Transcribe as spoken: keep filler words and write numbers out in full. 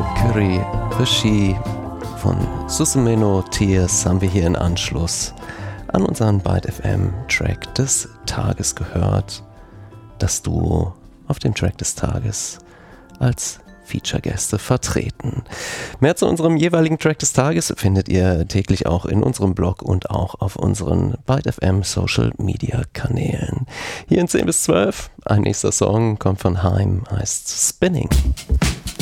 Valkyrie the She von Susume no Tears haben wir hier in Anschluss an unseren Byte F M Track des Tages gehört. Das Duo auf dem Track des Tages als Feature-Gäste vertreten. Mehr zu unserem jeweiligen Track des Tages findet ihr täglich auch in unserem Blog und auch auf unseren Byte F M Social Media Kanälen. Hier in zehn bis zwölf, ein nächster Song kommt von Haim, heißt Spinning.